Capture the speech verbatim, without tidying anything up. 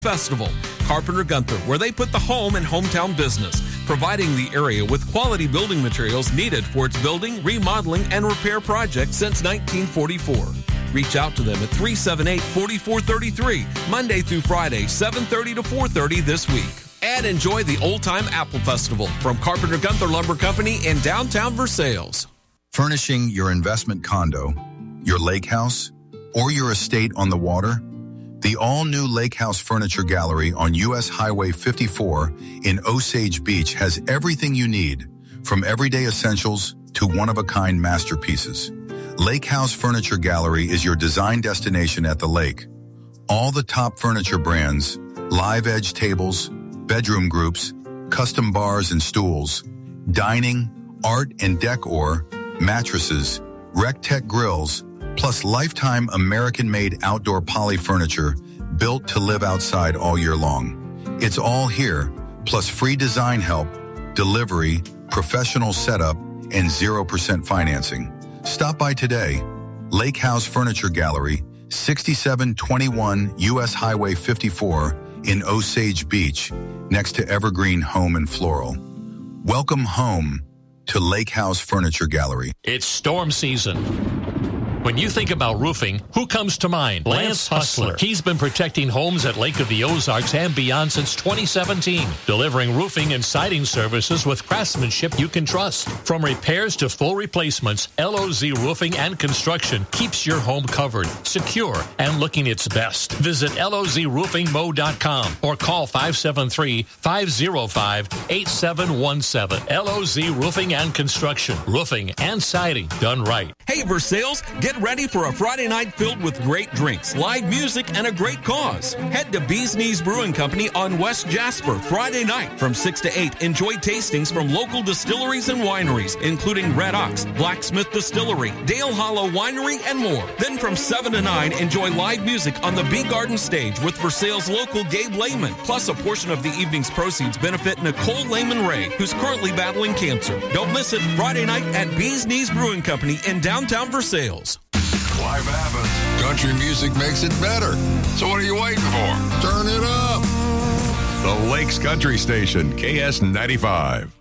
Festival. Carpenter Gunther, where they put the home in hometown business, providing the area with quality building materials needed for its building, remodeling, and repair projects since nineteen forty-four. Reach out to them at three seven eight, four four three three, Monday through Friday, seven thirty to four thirty this week. And enjoy the Old Time Apple Festival from Carpenter Gunther Lumber Company in downtown Versailles. Furnishing your investment condo, your lake house, or your estate on the water? The all-new Lake House Furniture Gallery on U S Highway fifty-four in Osage Beach has everything you need, from everyday essentials to one-of-a-kind masterpieces. Lake House Furniture Gallery is your design destination at the lake. All the top furniture brands, live edge tables, bedroom groups, custom bars and stools, dining, art and decor, mattresses, Rec-Tec grills, plus lifetime American-made outdoor poly furniture built to live outside all year long. It's all here, plus free design help, delivery, professional setup, and zero percent financing. Stop by today. Lake House Furniture Gallery, sixty-seven twenty-one U S Highway fifty-four in Osage Beach, next to Evergreen Home and Floral. Welcome home to Lake House Furniture Gallery. It's storm season. When you think about roofing, who comes to mind? Lance Hustler. He's been protecting homes at Lake of the Ozarks and beyond since twenty seventeen, delivering roofing and siding services with craftsmanship you can trust. From repairs to full replacements, L O Z Roofing and Construction keeps your home covered, secure, and looking its best. Visit L O Z roofing mo dot com or call five seven three, five oh five, eight seven one seven. L O Z Roofing and Construction. Roofing and siding done right. Hey, Versailles, get ready for a Friday night filled with great drinks, live music, and a great cause. Head to Bee's Knees Brewing Company on West Jasper Friday night from six to eight. Enjoy tastings from local distilleries and wineries, including Red Ox, Blacksmith Distillery, Dale Hollow Winery, and more. Then from seven to nine, enjoy live music on the Bee Garden stage with Versailles local Gabe Lehman. Plus, a portion of the evening's proceeds benefit Nicole Lehman-Ray, who's currently battling cancer. Don't miss it Friday night at Bee's Knees Brewing Company in downtown Versailles. Life happens. Country music makes it better. So what are you waiting for? Turn it up. The Lakes Country Station, K S ninety-five.